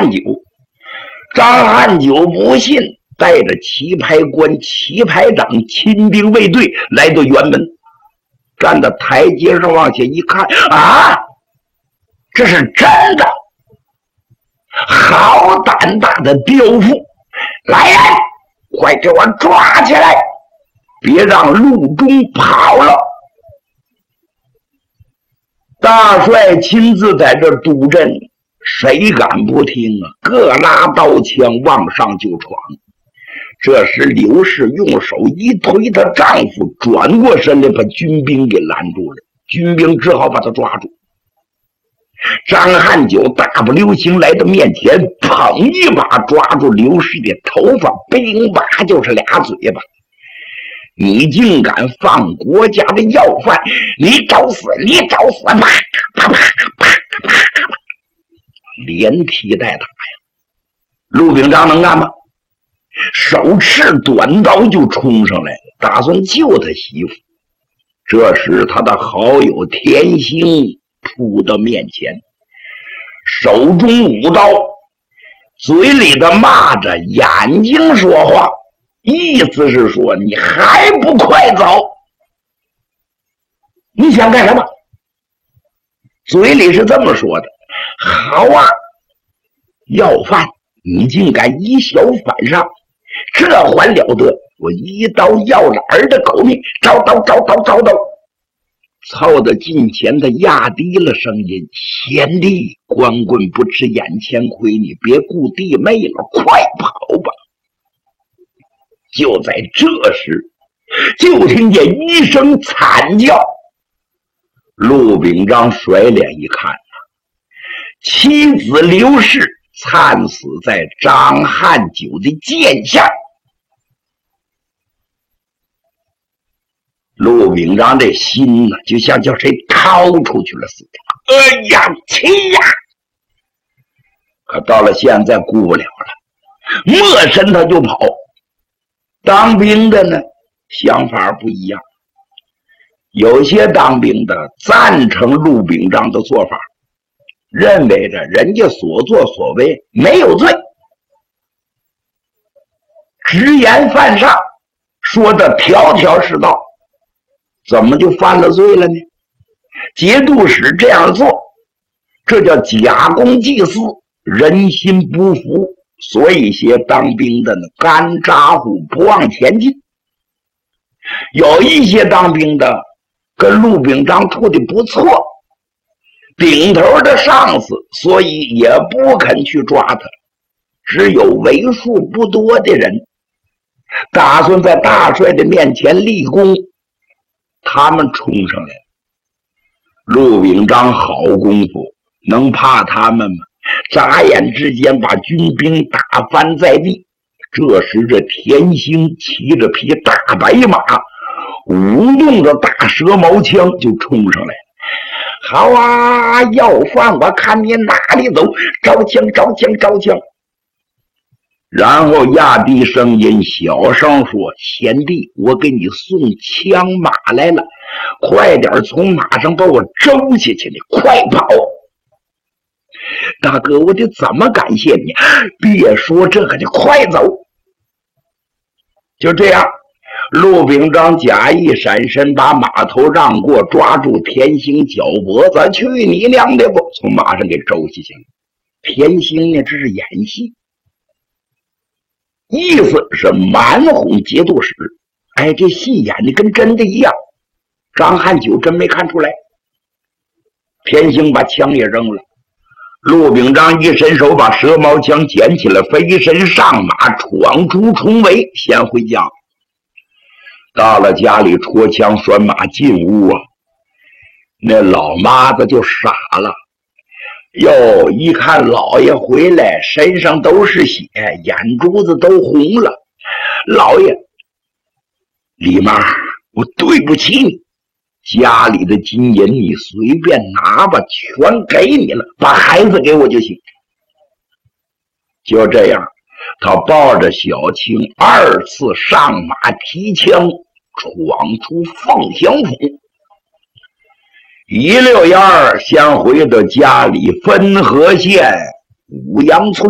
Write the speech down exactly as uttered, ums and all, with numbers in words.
汉九。张汉九不信，带着旗牌官、旗牌长亲兵卫队来到辕门，站在台阶上往下一看，啊，这是真的！好胆大的刁妇！来人，快给我抓起来，别让陆中跑了！大帅亲自在这督阵，谁敢不听啊？各拉刀枪往上就闯。这时刘氏用手一推她丈夫，转过身来把军兵给拦住了，军兵只好把他抓住。张汉九大步流星来到面前，捧一把抓住刘氏的头发，兵拔就是俩嘴巴。你竟敢放国家的要犯，你找死，你找死！啪啪啪啪啪啪，连踢带打呀！陆秉章能干吗？手持短刀就冲上来，打算救他媳妇。这时他的好友田兴扑到面前，手中舞刀，嘴里的骂着，眼睛说话，意思是说你还不快走？你想干什么？嘴里是这么说的。好啊，要饭你竟敢以小反上，这还了得！我一刀要了儿的狗命，招刀招刀招刀！操得近前的压低了声音，贤弟，光棍不吃眼前亏，你别顾弟妹了，快跑吧！就在这时，就听见一声惨叫。陆秉章甩脸一看，妻子刘氏惨死在张汉九的剑下。陆秉章这心呢，就像叫谁掏出去了似的。哎呀，气呀！可到了现在顾不了了，没身他就跑。当兵的呢，想法不一样。有些当兵的赞成陆秉章的做法，认为着人家所作所为没有罪，直言犯上，说的条条是道，怎么就犯了罪了呢？节度使这样做，这叫假公济私，人心不服，所以些当兵的呢，干扎呼不往前进。有一些当兵的跟陆秉章处的不错，顶头的上司，所以也不肯去抓他。只有为数不多的人打算在大帅的面前立功，他们冲上来了。陆秉章好功夫，能怕他们吗？眨眼之间把军兵打翻在地。这时这田兴骑着匹大白马，舞动着大蛇矛枪就冲上来。好啊，要饭我看你哪里走，招枪招枪招枪！然后压低声音小声说，贤弟，我给你送枪马来了，快点从马上把我周下去，你快跑！大哥，我得怎么感谢你？别说这个，你快走！就这样，陆秉章假意闪身，把马头让过，抓住田兴脚脖子，去你娘的不！从马上给周下去了。田兴呢，这是演戏，意思是蛮哄节度使。哎，这戏演的跟真的一样。张汉九真没看出来。田兴把枪也扔了。陆秉章一伸手把蛇矛枪捡起来，飞身上马，闯出重围，先回家。到了家里，戳枪拴马进屋啊，那老妈子就傻了。哟，一看老爷回来，身上都是血，眼珠子都红了。老爷，李妈，我对不起你。家里的金银你随便拿吧，全给你了，把孩子给我就行。就这样，他抱着小青二次上马提枪，闯出凤翔府。一溜烟儿先回到家里，汾河县五杨村。